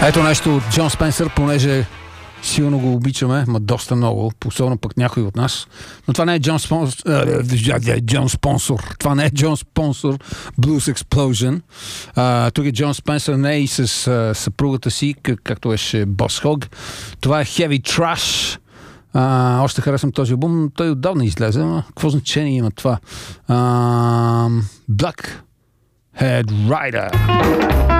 Ето нещо от Джон Спенсър, понеже силно го обичаме, доста много, особено пък някой от нас. Но това не е Джон Спонсор. Това не е Джон Спонсор Blues Explosion. Тук е Джон Спенсър, не и с съпругата си, както беше Boss Hog. Това е Heavy Trash. Още харесвам този албум. Той отдавна излезе, но какво значение има това? Black Head Rider.